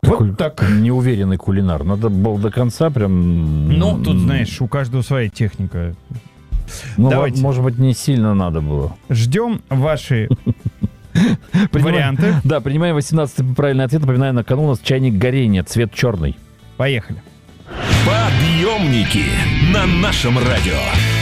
Вот так. Неуверенный кулинар. Надо было до конца прям... Ну, тут, знаешь, у каждого своя техника. Ну, Давайте. может быть, не сильно надо было. Ждем ваши варианты. Да, принимаем 18-й правильный ответ. Напоминаю, на кону у нас чайник горения, цвет черный. Поехали. Подъемники на нашем радио.